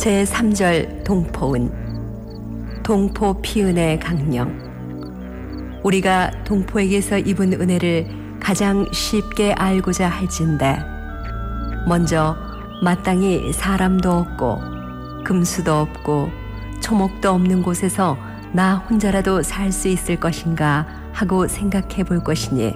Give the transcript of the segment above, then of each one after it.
제3절 동포은. 동포 피은의 강령. 우리가 동포에게서 입은 은혜를 가장 쉽게 알고자 할진대 먼저 마땅히 사람도 없고 금수도 없고 초목도 없는 곳에서 나 혼자라도 살 수 있을 것인가 하고 생각해 볼 것이니,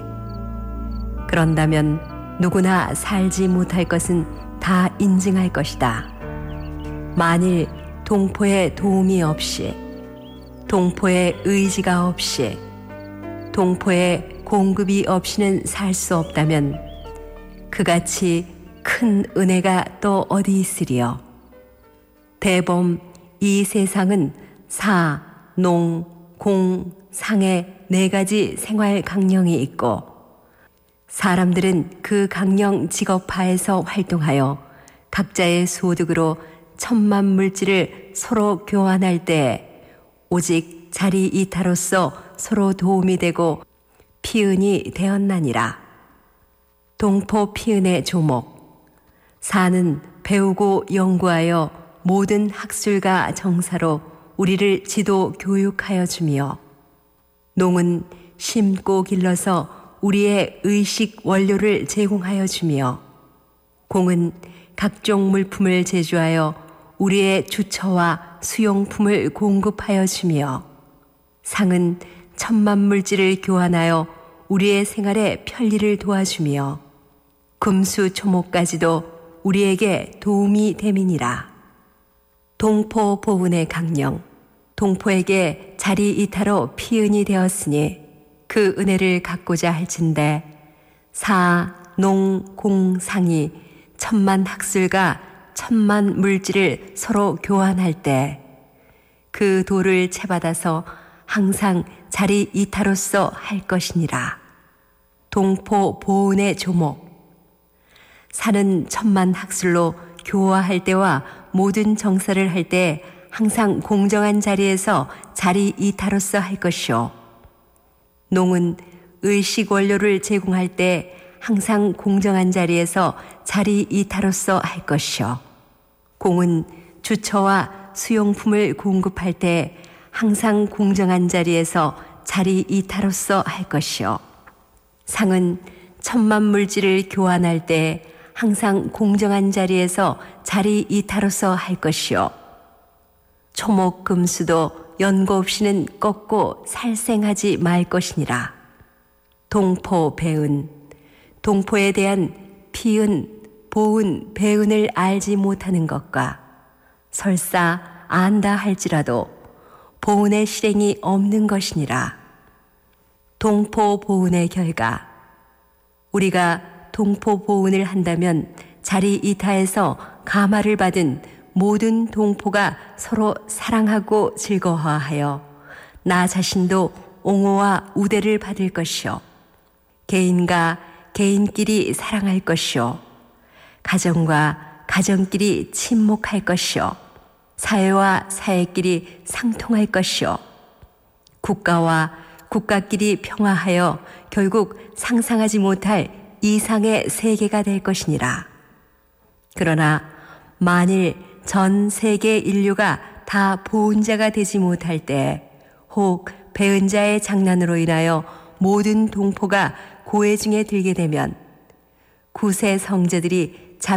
그런다면 누구나 살지 못할 것은 다 인증할 것이다. 만일 동포의 도움이 없이, 동포의 의지가 없이, 동포의 공급이 없이는 살 수 없다면 그같이 큰 은혜가 또 어디 있으리요. 대범 이 세상은 사, 농, 공, 상의 4가지 생활 강령이 있고, 사람들은 그 강령 직업하에서 활동하여 각자의 소득으로 천만 물질을 서로 교환할 때 오직 자리 이타로서 서로 도움이 되고 피은이 되었나니라. 동포 피은의 조목. 사는 배우고 연구하여 모든 학술과 정사로 우리를 지도 교육하여 주며, 농은 심고 길러서 우리의 의식 원료를 제공하여 주며, 공은 각종 물품을 제조하여 우리의 주처와 수용품을 공급하여 주며, 상은 천만 물질을 교환하여 우리의 생활에 편리를 도와주며, 금수초목까지도 우리에게 도움이 됨이니라. 동포 보은의 강령. 동포에게 자리 이타로 피은이 되었으니 그 은혜를 갖고자 할진대 사, 농, 공, 상이 천만 학술과 천만 물질을 서로 교환할 때 그 도를 채받아서 항상 자리 이타로서 할 것이니라. 동포 보은의 조목. 사는 천만 학술로 교화할 때와 모든 정사를 할 때 항상 공정한 자리에서 자리 이타로서 할 것이요. 농은 의식 원료를 제공할 때 항상 공정한 자리에서 자리 이타로서 할 것이요. 공은 주처와 수용품을 공급할 때 항상 공정한 자리에서 자리 이타로서 할 것이요. 상은 천만 물질을 교환할 때 항상 공정한 자리에서 자리 이타로서 할 것이요. 초목 금수도 연고 없이는 꺾고 살생하지 말 것이니라. 동포 배은. 동포에 대한 피은, 보은, 배은을 알지 못하는 것과 설사 안다 할지라도 보은의 실행이 없는 것이니라. 동포 보은의 결과. 우리가 동포 보은을 한다면 자리 이타에서 감화를 받은 모든 동포가 서로 사랑하고 즐거워하여 나 자신도 옹호와 우대를 받을 것이요. 개인과 개인끼리 사랑할 것이요. 가정과 가정끼리 친목할 것이요. 사회와 사회끼리 상통할 것이요. 국가와 국가끼리 평화하여 결국 상상하지 못할 이상의 세계가 될 것이니라. 그러나 만일 전 세계 인류가 다 보은자가 되지 못할 때, 혹 배은자의 장난으로 인하여 모든 동포가 고해 중에 들게 되면 구세 성자들이